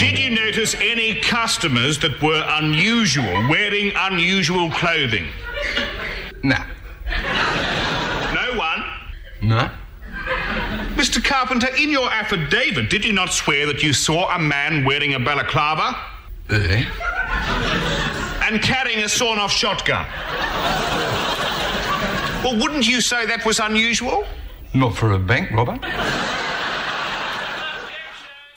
Did you notice any customers that were unusual, wearing unusual clothing? No. No one? No. Mr. Carpenter, in your affidavit, did you not swear that you saw a man wearing a balaclava? Eh? And carrying a sawn-off shotgun? Well, wouldn't you say that was unusual? Not for a bank robber.